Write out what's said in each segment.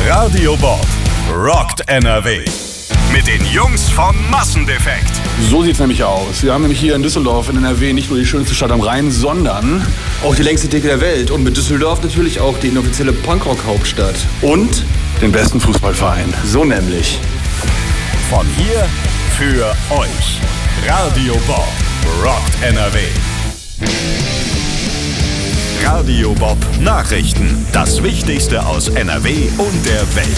Radio Bob rockt NRW. Mit den Jungs von Massendefekt. So sieht's nämlich aus. Wir haben nämlich hier in Düsseldorf in NRW nicht nur die schönste Stadt am Rhein, sondern auch die längste Theke der Welt. Und mit Düsseldorf natürlich auch die inoffizielle Punkrock-Hauptstadt. Und den besten Fußballverein. So nämlich. Von hier für euch. Radio Bob rockt NRW. Radio Bob Nachrichten. Das Wichtigste aus NRW und der Welt.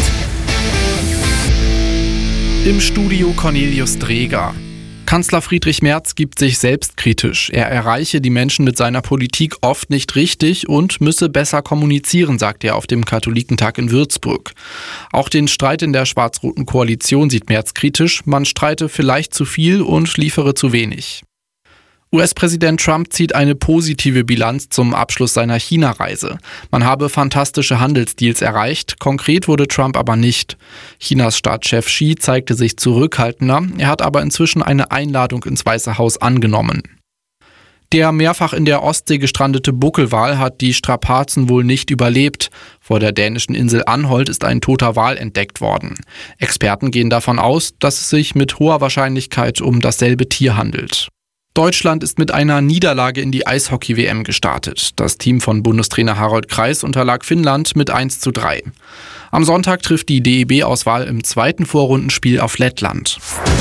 Im Studio Cornelius Dreger. Kanzler Friedrich Merz gibt sich selbstkritisch. Er erreiche die Menschen mit seiner Politik oft nicht richtig und müsse besser kommunizieren, sagt er auf dem Katholikentag in Würzburg. Auch den Streit in der schwarz-roten Koalition sieht Merz kritisch. Man streite vielleicht zu viel und liefere zu wenig. US-Präsident Trump zieht eine positive Bilanz zum Abschluss seiner China-Reise. Man habe fantastische Handelsdeals erreicht, konkret wurde Trump aber nicht. Chinas Staatschef Xi zeigte sich zurückhaltender, er hat aber inzwischen eine Einladung ins Weiße Haus angenommen. Der mehrfach in der Ostsee gestrandete Buckelwal hat die Strapazen wohl nicht überlebt. Vor der dänischen Insel Anholt ist ein toter Wal entdeckt worden. Experten gehen davon aus, dass es sich mit hoher Wahrscheinlichkeit um dasselbe Tier handelt. Deutschland ist mit einer Niederlage in die Eishockey-WM gestartet. Das Team von Bundestrainer Harald Kreis unterlag Finnland mit 1:3. Am Sonntag trifft die DEB-Auswahl im zweiten Vorrundenspiel auf Lettland.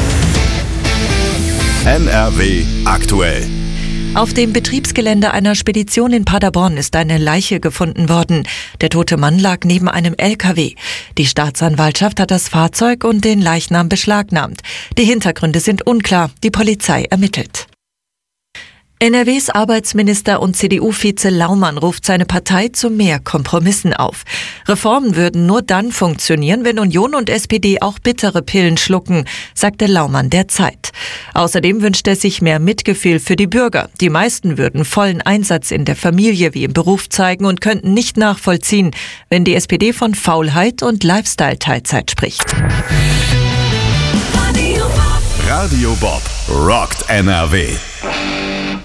NRW aktuell. Auf dem Betriebsgelände einer Spedition in Paderborn ist eine Leiche gefunden worden. Der tote Mann lag neben einem LKW. Die Staatsanwaltschaft hat das Fahrzeug und den Leichnam beschlagnahmt. Die Hintergründe sind unklar. Die Polizei ermittelt. NRWs Arbeitsminister und CDU-Vize Laumann ruft seine Partei zu mehr Kompromissen auf. Reformen würden nur dann funktionieren, wenn Union und SPD auch bittere Pillen schlucken, sagte Laumann der Zeit. Außerdem wünscht er sich mehr Mitgefühl für die Bürger. Die meisten würden vollen Einsatz in der Familie wie im Beruf zeigen und könnten nicht nachvollziehen, wenn die SPD von Faulheit und Lifestyle-Teilzeit spricht. Radio Bob rockt NRW.